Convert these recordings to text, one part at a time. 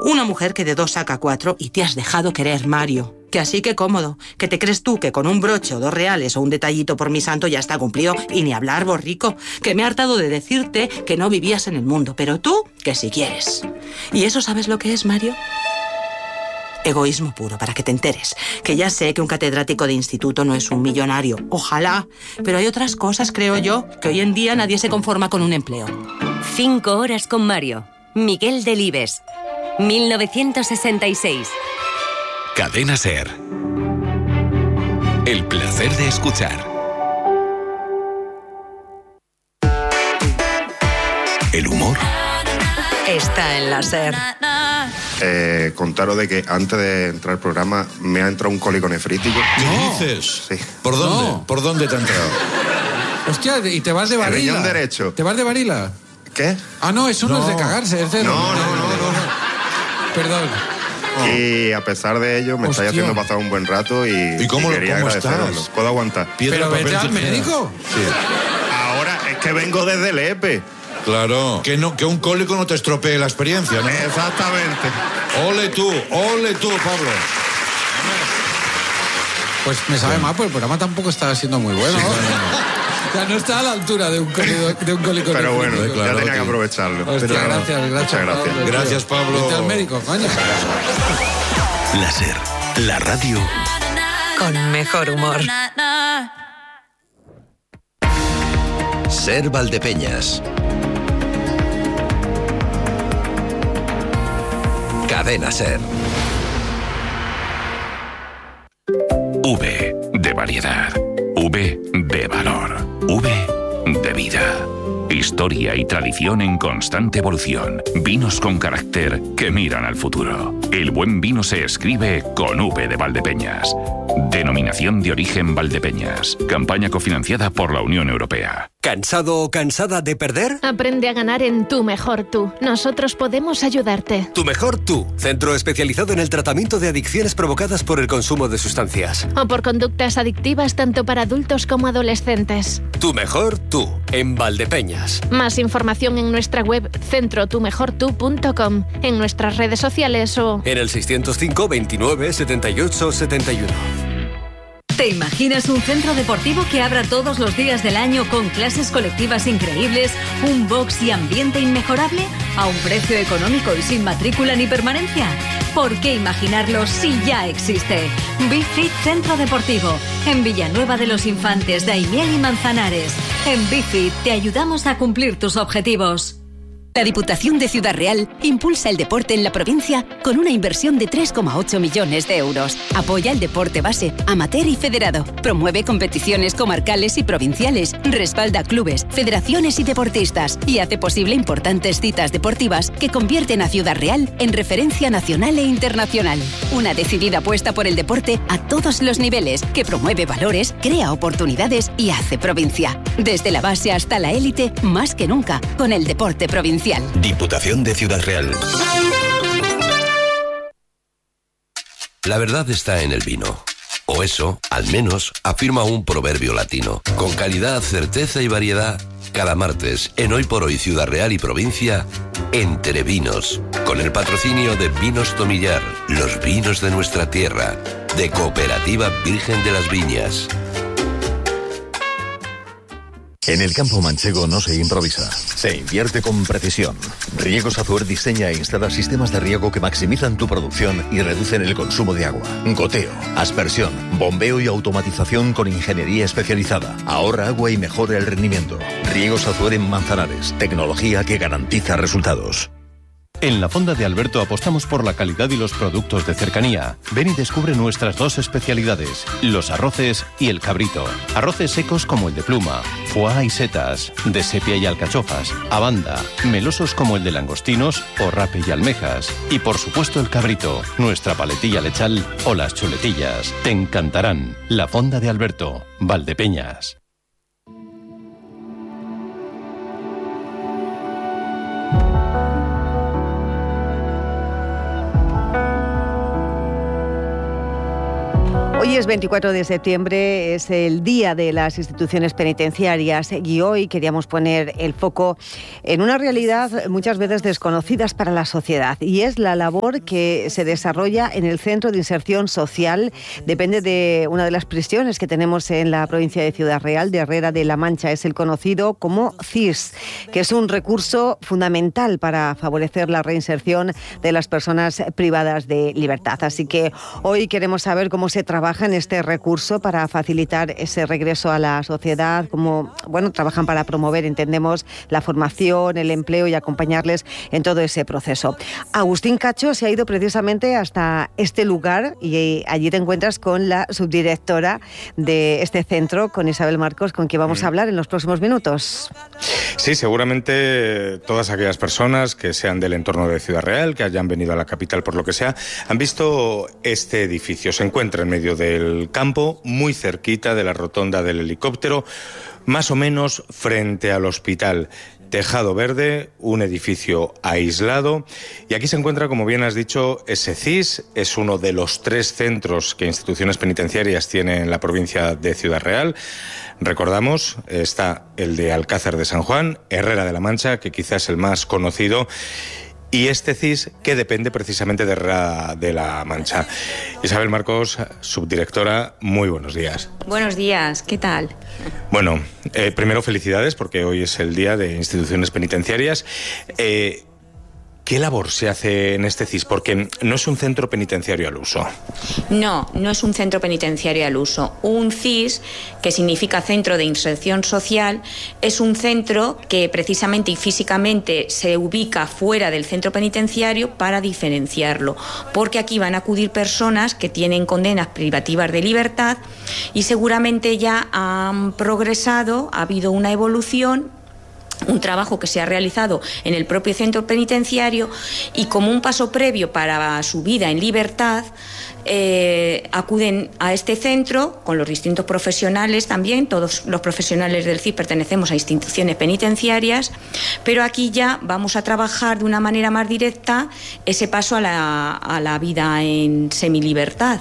Una mujer que de 2 saca 4 y te has dejado querer, Mario. Que así que cómodo. Que te crees tú que con un broche o 2 reales o un detallito por mi santo ya está cumplido. Y ni hablar, borrico. Que me he hartado de decirte que no vivías en el mundo. Pero tú, que si quieres. ¿Y eso sabes lo que es, Mario? Egoísmo puro, para que te enteres. Que ya sé que un catedrático de instituto no es un millonario. Ojalá. Pero hay otras cosas, creo yo, que hoy en día nadie se conforma con un empleo. 5 horas con Mario. Miguel Delibes. 1966. Cadena SER. El placer de escuchar. El humor está en la SER. Contaros de que antes de entrar al programa me ha entrado un cólico nefrítico. ¿Qué dices? Sí. ¿Por dónde? No. ¿Por dónde te ha entrado? Hostia, ¿y te vas de El varila? riñón derecho. ¿Te vas de varila? ¿Qué? Ah, no, eso no es de cagarse, es de... No. Perdón. Y a pesar de ello me estáis haciendo pasar un buen rato y cómo quería agradeceros. estás? ¿Puedo aguantar? Piedra, Pero papel, vete al tijera. médico. Sí. Ahora es que vengo desde el EPE. Claro. Que un cólico no te estropee la experiencia, ¿no? Exactamente. Ole tú, Pablo. Pues me sabe mal, pues el programa tampoco está siendo muy bueno. Ya no está a la altura de un cólico. Pero bueno, nefrítico. ya claro, tenía que tío. aprovecharlo. Hostia, Pero- gracias. Muchas gracias. Pablo, tío. Gracias, Pablo. Vete al médico, coño. La SER. La radio Con mejor humor. SER Valdepeñas. Cadena SER. V de variedad. V de valor. V de vida. Historia y tradición en constante evolución. Vinos con carácter que miran al futuro. El buen vino se escribe con V de Valdepeñas. Denominación de origen Valdepeñas. Campaña cofinanciada por la Unión Europea. ¿Cansado o cansada de perder? Aprende a ganar en Tu Mejor Tú. Nosotros podemos ayudarte. Tu Mejor Tú, centro especializado en el tratamiento de adicciones provocadas por el consumo de sustancias. O por conductas adictivas tanto para adultos como adolescentes. Tu Mejor Tú, en Valdepeñas. Más información en nuestra web centrotumejortu.com, en nuestras redes sociales o... En el 605 29 78 71. ¿Te imaginas un centro deportivo que abra todos los días del año con clases colectivas increíbles, un box y ambiente inmejorable, a un precio económico y sin matrícula ni permanencia? ¿Por qué imaginarlo si ya existe? BeFit Centro Deportivo, en Villanueva de los Infantes, Daimiel y Manzanares. En BeFit te ayudamos a cumplir tus objetivos. La Diputación de Ciudad Real impulsa el deporte en la provincia con una inversión de 3,8 millones de euros. Apoya el deporte base, amateur y federado. Promueve competiciones comarcales y provinciales. Respalda clubes, federaciones y deportistas. Y hace posible importantes citas deportivas que convierten a Ciudad Real en referencia nacional e internacional. Una decidida apuesta por el deporte a todos los niveles, que promueve valores, crea oportunidades y hace provincia. Desde la base hasta la élite, más que nunca, con el deporte provincial. Diputación de Ciudad Real. La verdad está en el vino. O eso, al menos, afirma un proverbio latino. Con calidad, certeza y variedad, cada martes, en Hoy por Hoy Ciudad Real y Provincia, Entre Vinos. Con el patrocinio de Vinos Tomillar, los vinos de nuestra tierra, de Cooperativa Virgen de las Viñas. En el campo manchego no se improvisa, se invierte con precisión. Riegos Azuer diseña e instala sistemas de riego que maximizan tu producción y reducen el consumo de agua. Goteo, aspersión, bombeo y automatización con ingeniería especializada. Ahorra agua y mejora el rendimiento. Riegos Azuer en Manzanares, tecnología que garantiza resultados. En la Fonda de Alberto apostamos por la calidad y los productos de cercanía. Ven y descubre nuestras 2 especialidades, los arroces y el cabrito. Arroces secos como el de pluma, foie y setas, de sepia y alcachofas, abanda, melosos como el de langostinos o rape y almejas. Y por supuesto el cabrito, nuestra paletilla lechal o las chuletillas. Te encantarán. La Fonda de Alberto, Valdepeñas. Hoy Hoy es 24 de septiembre, es el Día de las Instituciones Penitenciarias y hoy queríamos poner el foco en una realidad muchas veces desconocidas para la sociedad y es la labor que se desarrolla en el Centro de Inserción Social. Depende de una de las prisiones que tenemos en la provincia de Ciudad Real, de Herrera de la Mancha. Es el conocido como CIS, que es un recurso fundamental para favorecer la reinserción de las personas privadas de libertad. Así que hoy queremos saber cómo se trabaja en este recurso para facilitar ese regreso a la sociedad, cómo trabajan para promover, entendemos, la formación, el empleo y acompañarles en todo ese proceso. Agustín Cacho se ha ido precisamente hasta este lugar y allí te encuentras con la subdirectora de este centro, con Isabel Marcos, con quien vamos a hablar en los próximos minutos. Sí, seguramente todas aquellas personas que sean del entorno de Ciudad Real, que hayan venido a la capital por lo que sea, han visto este edificio. Se encuentra en medio del campo, muy cerquita de la rotonda del helicóptero, más o menos frente al hospital. Tejado verde, un edificio aislado, y aquí se encuentra, como bien has dicho, ese CIS. Es uno de los 3 centros que instituciones penitenciarias tienen en la provincia de Ciudad Real. Recordamos, está el de Alcázar de San Juan, Herrera de la Mancha, que quizás es el más conocido, y este CIS que depende precisamente de Herrera de la Mancha. Isabel Marcos, subdirectora, muy buenos días. Buenos días, ¿qué tal? Bueno, primero felicidades porque hoy es el Día de Instituciones Penitenciarias. ¿Qué labor se hace en este CIS? Porque no es un centro penitenciario al uso. No es un centro penitenciario al uso. Un CIS, que significa Centro de Inserción Social, es un centro que precisamente y físicamente se ubica fuera del centro penitenciario para diferenciarlo, porque aquí van a acudir personas que tienen condenas privativas de libertad y seguramente ya han progresado, ha habido una evolución, un trabajo que se ha realizado en el propio centro penitenciario y como un paso previo para su vida en libertad acuden a este centro con los distintos profesionales también. Todos los profesionales del CIS pertenecemos a instituciones penitenciarias, pero aquí ya vamos a trabajar de una manera más directa ese paso a la vida en semilibertad.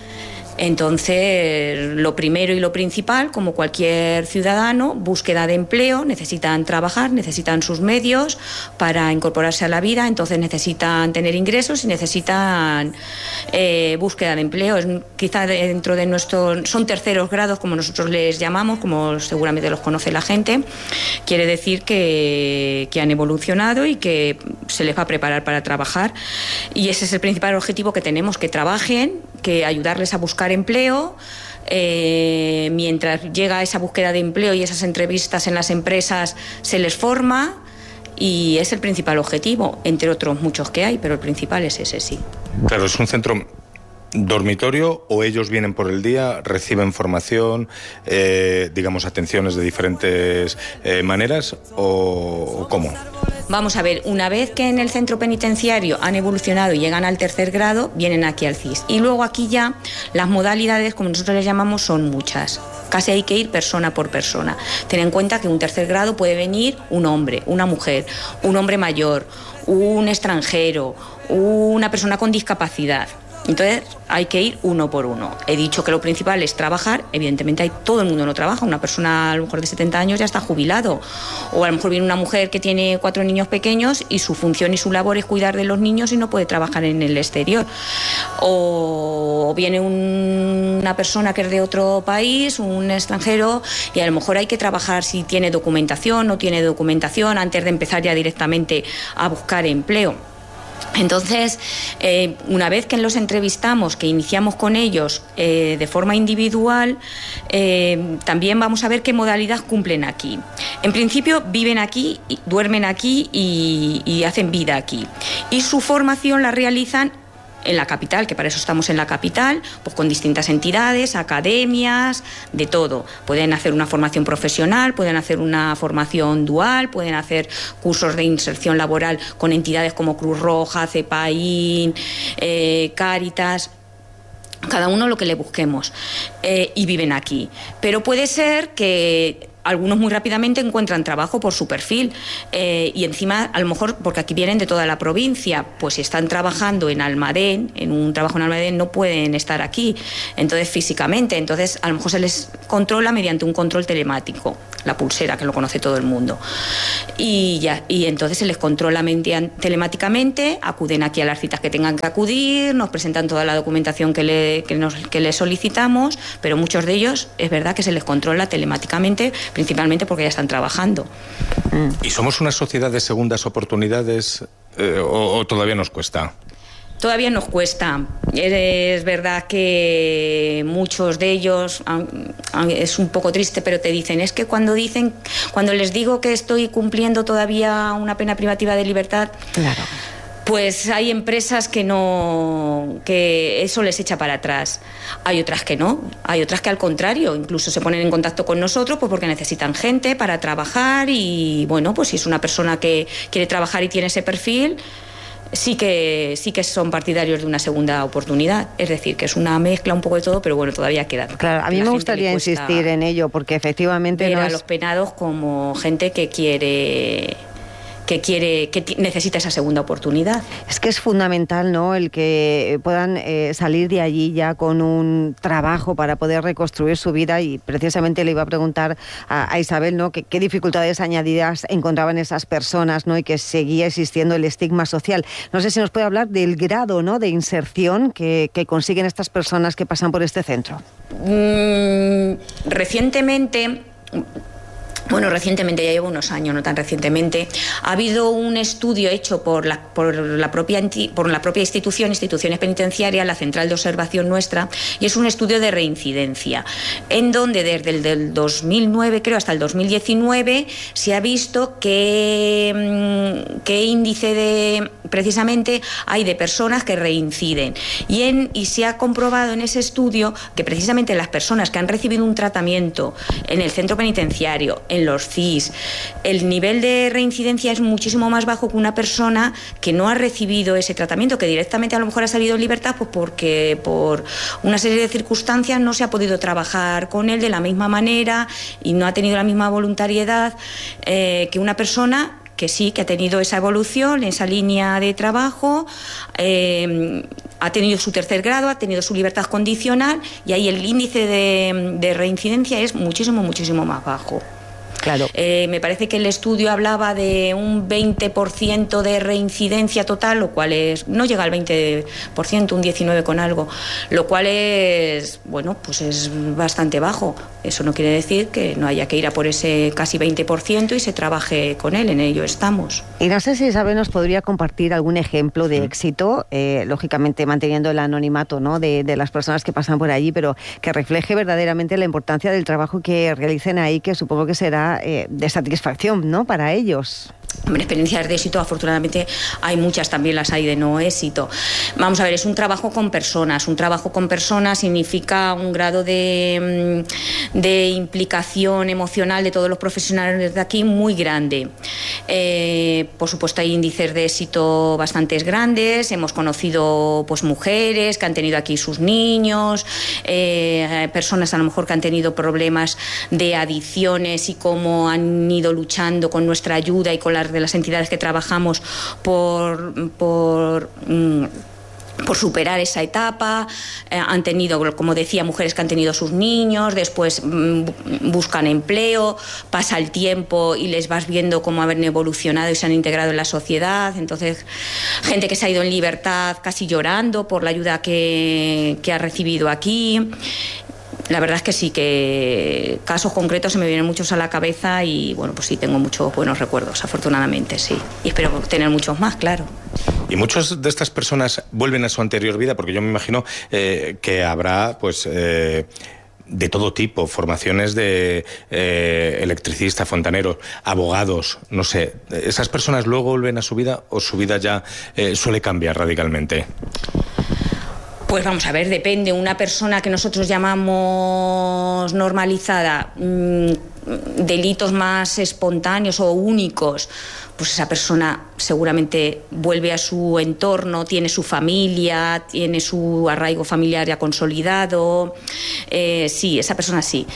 Entonces, lo primero y lo principal, como cualquier ciudadano, búsqueda de empleo, necesitan trabajar, necesitan sus medios para incorporarse a la vida, entonces necesitan tener ingresos y necesitan búsqueda de empleo. Quizá dentro de son terceros grados, como nosotros les llamamos, como seguramente los conoce la gente. Quiere decir que han evolucionado y que se les va a preparar para trabajar. Y ese es el principal objetivo que tenemos, que trabajen, que ayudarles a buscar empleo. Mientras llega esa búsqueda de empleo y esas entrevistas en las empresas, se les forma y es el principal objetivo, entre otros muchos que hay, pero el principal es ese, sí. Claro, es un centro dormitorio, o ellos vienen por el día, reciben formación, digamos, atenciones de diferentes maneras, o ¿cómo? Vamos a ver, una vez que en el centro penitenciario han evolucionado y llegan al 3er grado, vienen aquí al CIS. Y luego aquí ya las modalidades, como nosotros les llamamos, son muchas. Casi hay que ir persona por persona. Ten en cuenta que un 3er grado puede venir un hombre, una mujer, un hombre mayor, un extranjero, una persona con discapacidad. Entonces hay que ir uno por uno. He dicho que lo principal es trabajar. Evidentemente todo el mundo no trabaja. Una persona a lo mejor de 70 años ya está jubilado. O a lo mejor viene una mujer que tiene 4 niños pequeños y su función y su labor es cuidar de los niños y no puede trabajar en el exterior. O viene una persona que es de otro país, un extranjero, y a lo mejor hay que trabajar si tiene documentación, no tiene documentación, antes de empezar ya directamente a buscar empleo. Entonces, una vez que los entrevistamos, que iniciamos con ellos de forma individual, también vamos a ver qué modalidad cumplen aquí. En principio viven aquí, duermen aquí y hacen vida aquí. Y su formación la realizan en la capital, que para eso estamos en la capital, pues con distintas entidades, academias, de todo. Pueden hacer una formación profesional, pueden hacer una formación dual, pueden hacer cursos de inserción laboral con entidades como Cruz Roja, CEPAIN, Cáritas. Cada uno lo que le busquemos, y viven aquí. Pero puede ser que algunos muy rápidamente encuentran trabajo por su perfil y encima a lo mejor porque aquí vienen de toda la provincia, pues si están trabajando en Almadén, en un trabajo en Almadén, no pueden estar aquí, entonces físicamente, entonces a lo mejor se les controla mediante un control telemático, la pulsera que lo conoce todo el mundo, y entonces se les controla telemáticamente, acuden aquí a las citas que tengan que acudir, nos presentan toda la documentación que les solicitamos, pero muchos de ellos es verdad que se les controla telemáticamente, principalmente porque ya están trabajando. ¿Y somos una sociedad de segundas oportunidades o todavía nos cuesta? Todavía nos cuesta. Es verdad que muchos de ellos, es un poco triste, pero te dicen, es que cuando les digo que estoy cumpliendo todavía una pena privativa de libertad, claro, pues hay empresas que eso les echa para atrás. Hay otras que no, hay otras que al contrario, incluso se ponen en contacto con nosotros pues porque necesitan gente para trabajar y bueno, pues si es una persona que quiere trabajar y tiene ese perfil, sí que son partidarios de una segunda oportunidad. Es decir, que es una mezcla un poco de todo, pero bueno, todavía queda. Claro, a mí me gustaría insistir en ello porque efectivamente ver a los penados como gente que necesita esa segunda oportunidad. Es que es fundamental, ¿no?, el que puedan salir de allí ya con un trabajo para poder reconstruir su vida, y precisamente le iba a preguntar a Isabel, ¿no?, qué dificultades añadidas encontraban esas personas, ¿no?, y que seguía existiendo el estigma social. No sé si nos puede hablar del grado, ¿no?, de inserción que consiguen estas personas que pasan por este centro. Recientemente, ya llevo unos años, no tan recientemente, ha habido un estudio hecho por la propia instituciones penitenciarias, la central de observación nuestra, y es un estudio de reincidencia, en donde desde el 2009, creo, hasta el 2019, se ha visto qué índice precisamente hay de personas que reinciden. Y se ha comprobado en ese estudio que precisamente las personas que han recibido un tratamiento en el centro penitenciario, en los CIS, el nivel de reincidencia es muchísimo más bajo que una persona que no ha recibido ese tratamiento, que directamente a lo mejor ha salido en libertad pues porque por una serie de circunstancias no se ha podido trabajar con él de la misma manera y no ha tenido la misma voluntariedad que una persona que sí, que ha tenido esa evolución, esa línea de trabajo, ha tenido su tercer grado, ha tenido su libertad condicional, y ahí el índice de reincidencia es muchísimo, muchísimo más bajo. Claro. Me parece que el estudio hablaba de un 20% de reincidencia total, lo cual no llega al 20%, un 19 con algo, lo cual es bastante bajo. Eso no quiere decir que no haya que ir a por ese casi 20% y se trabaje con él, en ello estamos. Y no sé si Isabel nos podría compartir algún ejemplo de éxito, lógicamente manteniendo el anonimato, ¿no?, de las personas que pasan por allí, pero que refleje verdaderamente la importancia del trabajo que realicen ahí, que supongo que será de satisfacción, ¿no?, para ellos. Hombre, experiencias de éxito, afortunadamente hay muchas, también las hay de no éxito. Vamos a ver, es un trabajo con personas. Un trabajo con personas significa un grado de implicación emocional de todos los profesionales de aquí muy grande. Por supuesto hay índices de éxito bastante grandes. Hemos conocido pues mujeres que han tenido aquí sus niños, personas a lo mejor que han tenido problemas de adicciones y cómo han ido luchando con nuestra ayuda y con de las entidades que trabajamos por superar esa etapa. Han tenido, como decía, mujeres que han tenido sus niños, después buscan empleo, pasa el tiempo y les vas viendo cómo han evolucionado y se han integrado en la sociedad. Entonces, gente que se ha ido en libertad casi llorando por la ayuda que ha recibido aquí. La verdad es que sí, que casos concretos se me vienen muchos a la cabeza y bueno, pues sí, tengo muchos buenos recuerdos, afortunadamente, sí. Y espero tener muchos más, claro. Y muchas de estas personas vuelven a su anterior vida, porque yo me imagino que habrá, pues... de todo tipo, formaciones de electricistas, fontaneros, abogados, no sé. ¿Esas personas luego vuelven a su vida o su vida ya suele cambiar radicalmente? Pues vamos a ver, depende. Una persona que nosotros llamamos normalizada, delitos más espontáneos o únicos, pues esa persona seguramente vuelve a su entorno, tiene su familia, tiene su arraigo familiar ya consolidado. Sí, esa persona sí.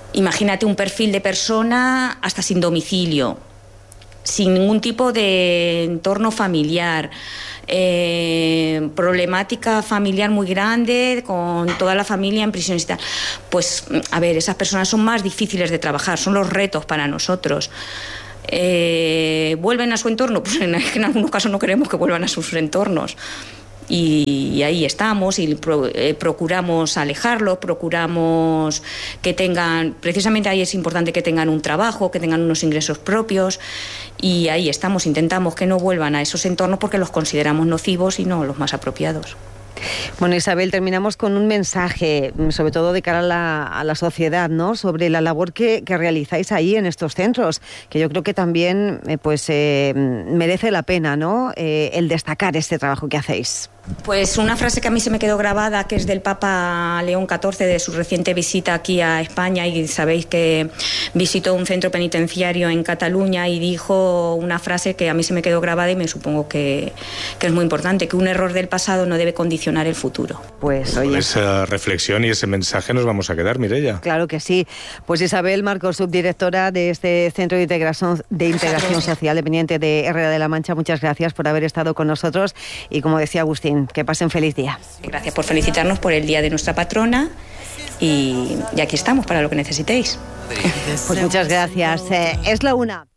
Imagínate un perfil de persona hasta sin domicilio, sin ningún tipo de entorno familiar, problemática familiar muy grande, con toda la familia en prisiones y tal. Pues, a ver, esas personas son más difíciles de trabajar, son los retos para nosotros. ¿Vuelven a su entorno? Pues en algunos casos no queremos que vuelvan a sus entornos. Y ahí estamos y procuramos alejarlos, procuramos que tengan, precisamente ahí es importante que tengan un trabajo, que tengan unos ingresos propios, y ahí estamos, intentamos que no vuelvan a esos entornos porque los consideramos nocivos y no los más apropiados. Bueno, Isabel, terminamos con un mensaje, sobre todo de cara a la sociedad, ¿no?, sobre la labor que realizáis ahí en estos centros, que yo creo que también merece la pena, ¿no?, el destacar este trabajo que hacéis. Pues una frase que a mí se me quedó grabada, que es del Papa León XIV, de su reciente visita aquí a España, y sabéis que visitó un centro penitenciario en Cataluña y dijo una frase que a mí se me quedó grabada y me supongo que es muy importante, que un error del pasado no debe condicionar el futuro. Pues oye, con esa reflexión y ese mensaje nos vamos a quedar, Mireia. Claro que sí. Pues Isabel Marcos, subdirectora de este Centro de Integración Social dependiente de Herrera de la Mancha, muchas gracias por haber estado con nosotros y, como decía Agustín, que pasen feliz día. Gracias por felicitarnos por el día de nuestra patrona y aquí estamos para lo que necesitéis. Pues muchas gracias. Es la 1.